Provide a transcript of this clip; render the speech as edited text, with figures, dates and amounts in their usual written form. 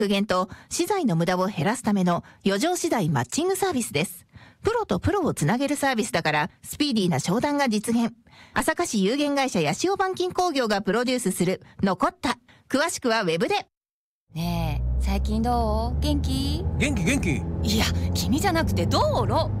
削減と資材の無駄を減らすための余剰資材マッチングサービスです。プロとプロをつなげるサービスだからスピーディーな商談が実現。朝霞市有限会社八潮板金工業がプロデュースする残った。詳しくはウェブで。 ねえ、最近どう？元気？ 元気。 いや、君じゃなくて道路。